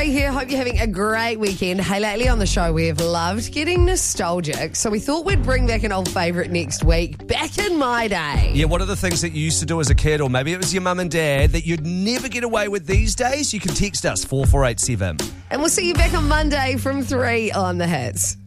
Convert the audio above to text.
Marie here. Hope you're having a great weekend. Hey, lately on the show, we have loved getting nostalgic, so we thought we'd bring back an old favourite next week. Back in my day. Yeah, what are the things that you used to do as a kid, or maybe it was your mum and dad, that you'd never get away with these days? You can text us 4487. And we'll see you back on Monday from 3 on The Hits.